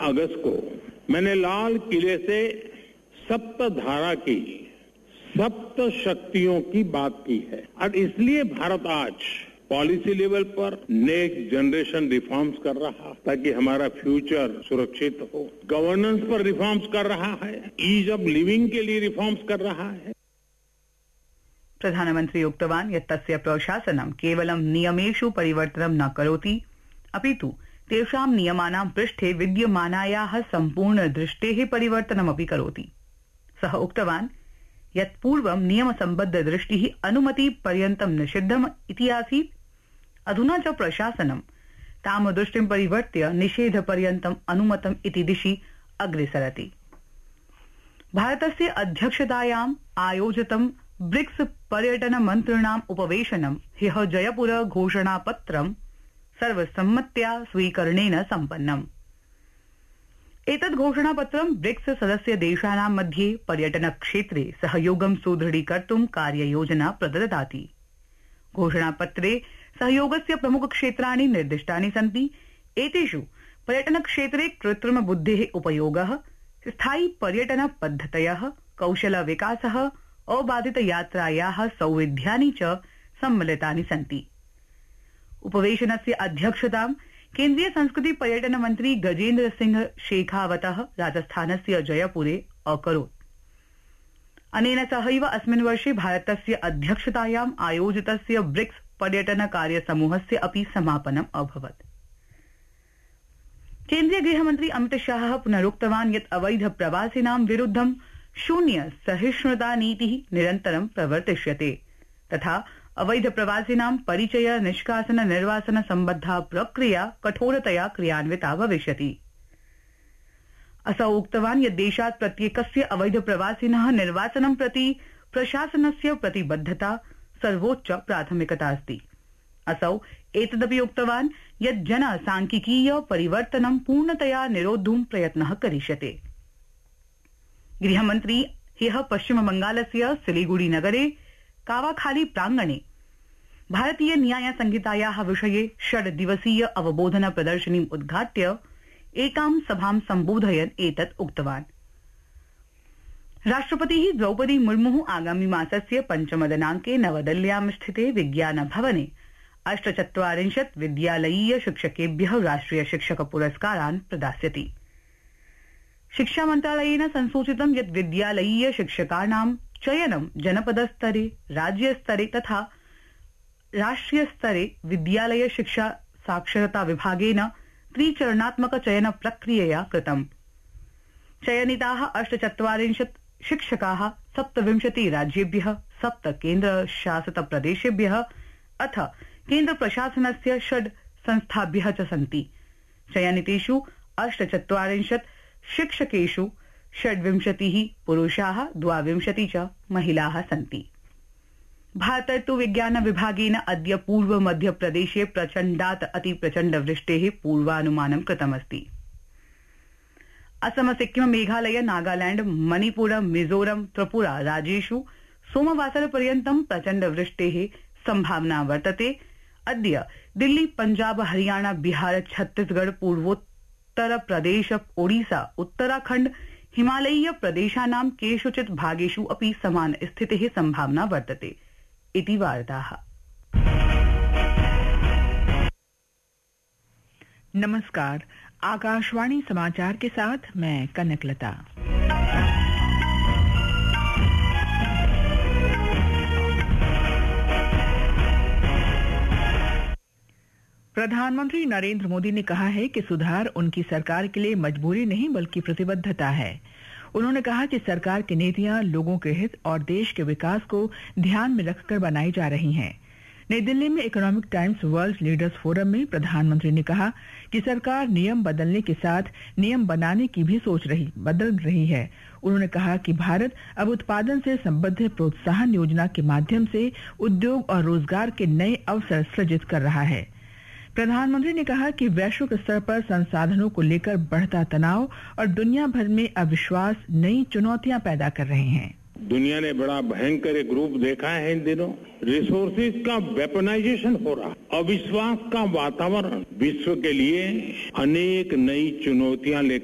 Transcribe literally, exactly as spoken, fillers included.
अगस्त को मैंने लाल किले से सप्त धारा की सप्त शक्तियों की बात की है और इसलिए भारत आज पॉलिसी लेवल पर नेक्स्ट जनरेशन रिफॉर्म्स कर रहा ताकि हमारा फ्यूचर सुरक्षित हो, गवर्नेंस पर रिफॉर्म्स कर रहा है, ईज ऑफ लिविंग के लिए रिफॉर्म्स कर रहा है। प्रधानमन्त्री उक्तवान् यत् तस्य प्रशासनं केवलं नियमेषु परिवर्तनं न करोति अपितु तेषां नियमानां पृष्ठे विद्यमानायाः सम्पूर्ण दृष्टेः परिवर्तनमपि करोति। सः उक्तवान् यत् पूर्वं नियमसम्बद्ध दृष्टिः अनुमति पर्यन्तं निषिद्धम् इति आसीत्, अधुना च प्रशासनं तां दृष्टिं परिवर्त्य निषेध पर्यन्तम् अनुमतम् इति दिशि अग्रेसरति। भारतस्य अध्यक्षतायाम् आयोजितं ब्रिक्स पर्यटन मन्त्रिणाम् उपवेशनं ह्यः जयपुर घोषणापत्रं सर्वसम्मत्या स्वीकरणेन सम्पन्नम्। एतद् घोषणापत्रं ब्रिक्स सदस्य देशानां मध्ये पर्यटन क्षेत्रे सहयोगं सुदृढीकर्तुं कार्ययोजना प्रददाति। घोषणापत्रे सहयोगस्य प्रमुख क्षेत्राणि निर्दिष्टानि सन्ति। एतेषु पर्यटन क्षेत्रे कृत्रिम बुद्धेः उपयोगः, स्थायी पर्यटन पद्धतयः, कौशल विकासः, अबाधित यात्रायाः सौविध्यानि च सम्मिलितानि सन्ति। उपवेशनस्य अध्यक्षतां केन्द्रीय संस्कृति पर्यटन मन्त्री गजेन्द्र सिंह शेखावतः राजस्थानस्य जयपुरे अकरोत्। अनेन सहैव अस्मिन् वर्षे भारतस्य अध्यक्षतायाम् आयोजितस्य ब्रिक्स पर्यटन कार्य समूहस्य अपि समापनम् अभवत्। केन्द्रीय गृहमन्त्री अमित शाहः पुनरुक्तवान् यत् अवैध प्रवासिनां विरुद्धं शून्य सहिष्णुता नीतिः निरन्तरं प्रवर्तिष्यते तथा अवैध प्रवासिनां परिचय निष्कासन निर्वासन सम्बद्धा प्रक्रिया कठोरतया क्रियान्विता भविष्यति। असौ उक्तवान् यत् देशात् प्रत्येकस्य अवैध प्रवासिनः निर्वासनं प्रति प्रशासनस्य प्रतिबद्धता सर्वोच्च प्राथमिकता अस्ति। असौ एतदपि उक्तवान् यत् जनसांख्यिकीय परिवर्तनं पूर्णतया निरोद्धुं प्रयत्नः करिष्यते। गृहमन्त्री ह्यः पश्चिम बंगालस्य सिलीगुड़ी नगरे कावाखाली प्रांगणे भारतीय न्याय संहितायाः विषये षड् दिवसीय अवबोधन प्रदर्शनीम् उद्घाट्य एकां सभां सम्बोधयन् एतत् उक्तवान्। राष्ट्रपतिः द्रौपदी मुर्मुः आगामि मासस्य पञ्चम दिनाङ्के नवदिल्ल्यां स्थिते विज्ञान भवने अष्टचत्वारिंशत् विद्यालयीय शिक्षकेभ्यः राष्ट्रिय शिक्षक पुरस्कारान् प्रदास्यति। शिक्षा मन्त्रालयेन संसूचितं यत् विद्यालयीय शिक्षकाणां चयनं जनपदस्तरे, राज्यस्तरे तथा राष्ट्रियस्तरे विद्यालय शिक्षा साक्षरता विभागेन त्रिचरणात्मक चयन प्रक्रियया कृतम्। चयनिताः अष्टचत्वारिंशत् शिक्षकाः सप्तविंशति राज्येभ्यः, सप्त केन्द्रशासित प्रदेशेभ्यः अथ केन्द्र प्रशासनस्य षड् संस्थाभ्यः च सन्ति। चयनितेषु अष्टचत्वारिंशत् शिक्षकेषु षड्विंशतिः पुरुषाः, द्वाविंशति च महिलाः सन्ति। भारतर्तु विज्ञान विभागेन अद्य पूर्व मध्य प्रदेशे प्रचण्डात् अति प्रचण्ड वृष्टेः पूर्वानुमानं कृतमस्ति। असम, सिक्किम, मेघालय, नागालैंड, मणिपुर, मिजोरम, त्रिपुरा राज्येषु सोमवासरपर्यन्तं प्रचण्ड वृष्टेः सम्भावना वर्तते। अद्य दिल्ली, पंजाब, हरियाणा, बिहार, छत्तीसगढ़, पूर्वोत्तर प्रदेश, ओडिशा, उत्तराखण्ड, हिमालयीय प्रदेशानां केषुचित् भागेषु अपि समान स्थितेः सम्भावना वर्तते इति वार्ताः। नमस्कार, आकाशवाणी समाचार के साथ मैं कनकलता। प्रधानमंत्री नरेंद्र मोदी ने कहा है कि सुधार उनकी सरकार के लिए मजबूरी नहीं बल्कि प्रतिबद्धता है। उन्होंने कहा कि सरकार की नीतियां लोगों के हित और देश के विकास को ध्यान में रखकर बनाई जा रही हैं। नई दिल्ली में economic times world leaders forum में प्रधानमंत्री ने कहा कि सरकार नियम बदलने के साथ नियम बनाने की भी सोच रही बदल रही है। उन्होंने कहा कि भारत अब उत्पादन से संबद्ध प्रोत्साहन योजना के माध्यम से उद्योग और रोजगार के नए अवसर सृजित कर रहा है। प्रधानमंत्री ने कहा कि वैश्विक स्तर पर संसाधनों को लेकर बढ़ता तनाव और दुनिया भर में अविश्वास नई चुनौतियां पैदा कर रहे हैं। दुनिया ने बड़ा भयंकर एक रूप देखा है इन दिनों। रिसोर्सेज का वेपनाइजेशन हो रहा, अविश्वास का वातावरण विश्व के लिए अनेक नई चुनौतियां लेकर